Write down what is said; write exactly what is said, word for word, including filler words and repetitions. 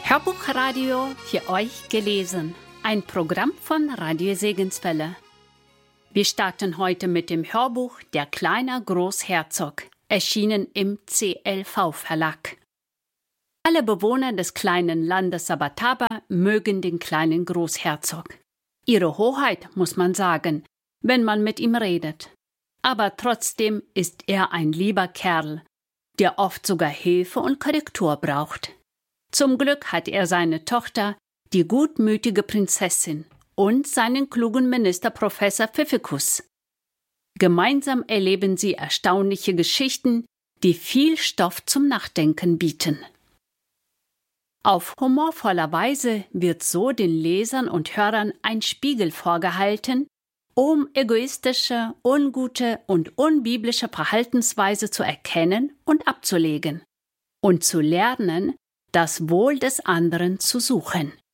Hörbuchradio für euch gelesen. Ein Programm von Radio Segenswelle. Wir starten heute mit dem Hörbuch Der kleine Großherzog, erschienen im C L V-Verlag. Alle Bewohner des kleinen Landes Sabataba mögen den kleinen Großherzog. Ihre Hoheit, muss man sagen, wenn man mit ihm redet. Aber trotzdem ist er ein lieber Kerl, der oft sogar Hilfe und Korrektur braucht. Zum Glück hat er seine Tochter, die gutmütige Prinzessin, und seinen klugen Minister Professor Pfiffikus. Gemeinsam erleben sie erstaunliche Geschichten, die viel Stoff zum Nachdenken bieten. Auf humorvoller Weise wird so den Lesern und Hörern ein Spiegel vorgehalten, um egoistische, ungute und unbiblische Verhaltensweise zu erkennen und abzulegen und zu lernen, das Wohl des anderen zu suchen.